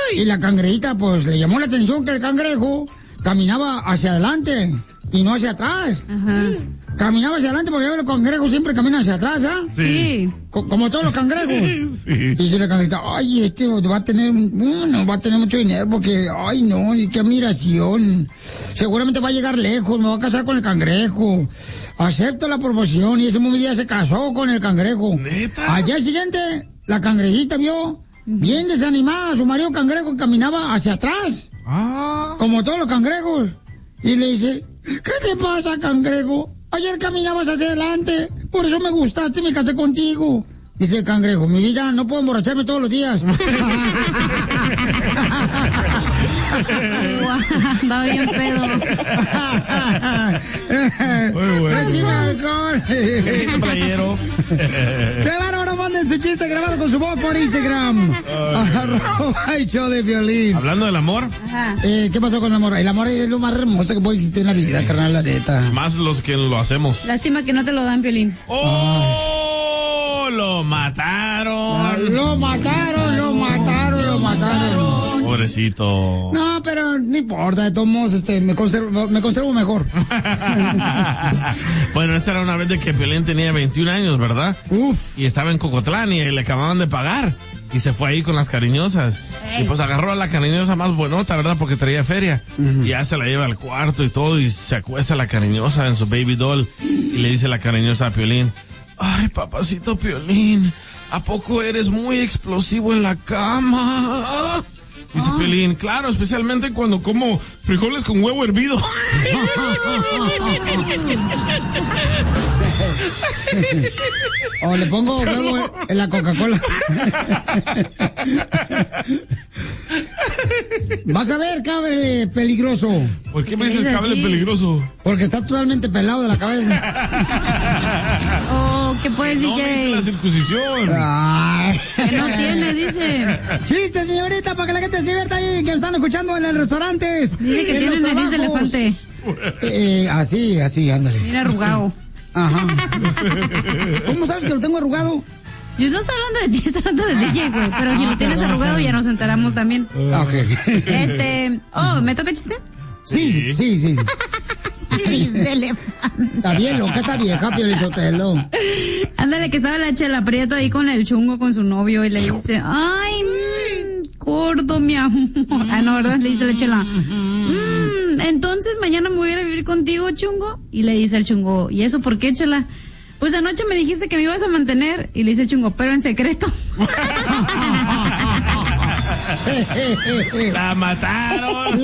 Y la cangrejita, pues, le llamó la atención que el cangrejo caminaba hacia adelante y no hacia atrás. Ajá. Caminaba hacia adelante porque los cangrejos siempre caminan hacia atrás, ¿ah? Sí. Como todos los cangrejos. Sí. Y dice la cangrejita, ay, va a tener mucho dinero porque, ay, no, y qué admiración. Seguramente va a llegar lejos, me va a casar con el cangrejo. Acepto la promoción y ese mismo día se casó con el cangrejo. ¿Neta? Al día siguiente, la cangrejita vio bien desanimada a su marido cangrejo que caminaba hacia atrás. Como todos los cangrejos. Y le dice, ¿qué te pasa, cangrejo? Ayer caminabas hacia adelante, por eso me gustaste y me casé contigo. Dice el cangrejo, mi vida, no puedo emborracharme todos los días. Va bien pedo. Muy bueno. Playero. ¡Qué bárbaro! Manden su chiste grabado con su voz por Instagram. @show de Piolín. Hablando del amor. Ajá. ¿Qué pasó con el amor? El amor es lo más hermoso que puede existir en la vida, carnal, la neta. Más los que lo hacemos. Lástima que no te lo dan, Piolín. ¡Oh! Lo mataron. Lo mataron. Pobrecito. No, pero no importa, de todos modos, me conservo mejor. Bueno, esta era una vez de que Piolín tenía 21 años, ¿verdad? Uf. Y estaba en Cocotlán y le acababan de pagar. Y se fue ahí con las cariñosas. Y pues agarró a la cariñosa más buenota, ¿verdad? Porque traía feria. Y ya se la lleva al cuarto y todo. Y se acuesta la cariñosa en su baby doll. Y le dice la cariñosa a Piolín, ay, papacito Piolín, ¿a poco eres muy explosivo en la cama? Dice Piolín, claro, especialmente cuando como frijoles con huevo hervido. O le pongo huevo en la Coca-Cola. Vas a ver, cable peligroso. ¿Por qué me dices cable peligroso? Porque está totalmente pelado de la cabeza. Oh, ¿qué puedes, No, DJ? dice la circuncisión. Ay. Que no tiene, dice. Chiste, señorita, para que la gente se divierta ahí, que están escuchando en los restaurantes. Dice que en tiene los nariz de trabajos. elefante. Así, ándale. Viene arrugado. Ajá. ¿Cómo sabes que lo tengo arrugado? Yo no estoy hablando de ti, estoy hablando de DJ, güey. Pero si lo tienes arrugado, ya nos enteramos también. Ok. ¿Me toca chiste? Sí. Nariz de elefante. Está bien loca, está vieja, Piolín Sotelo. Ándale, que estaba la Chela Prieto ahí con el chungo, con su novio, y le dice, ay, gordo, mi amor. No, ¿verdad? Le dice la Chela, entonces mañana me voy a ir a vivir contigo, chungo. Y le dice el chungo, ¿y eso por qué, Chela? Pues anoche me dijiste que me ibas a mantener. Y le dice el chungo, pero en secreto. La mataron.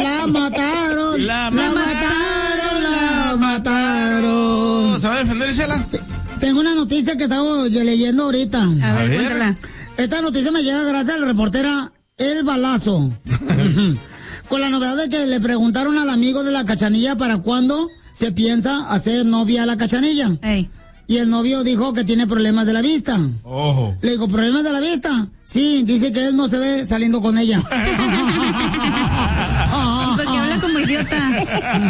¿Se va a defender, Chela? Tengo una noticia que estaba leyendo ahorita. A ver, cuéntala. Esta noticia me llega gracias a la reportera El Balazo. Con la novedad de que le preguntaron al amigo de la Cachanilla para cuándo se piensa hacer novia a la Cachanilla. Hey. Y el novio dijo que tiene problemas de la vista. Ojo. Le digo, ¿problemas de la vista? Sí, dice que él no se ve saliendo con ella. Porque habla como idiota.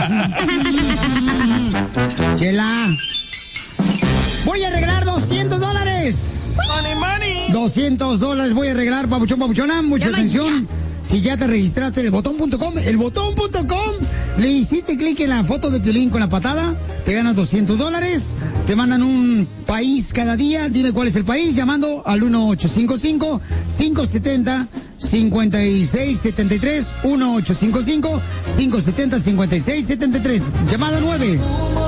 Chela. Voy a regalar $200. Money. $200 voy a regalar, papuchona, mucha atención. Si ya te registraste en elbotón.com, le hiciste clic en la foto de Piolín con la patada, te ganas $200, te mandan un país cada día, dime cuál es el país, llamando al 1855-570-5673, 1855-570-5673, llamada 9.